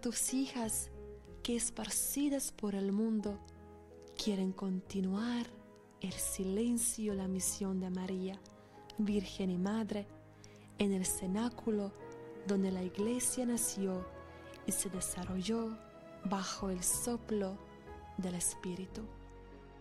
tus hijas que esparcidas por el mundo quieren continuar el silencio, la misión de María, Virgen y Madre, en el cenáculo donde la Iglesia nació y se desarrolló bajo el soplo del Espíritu.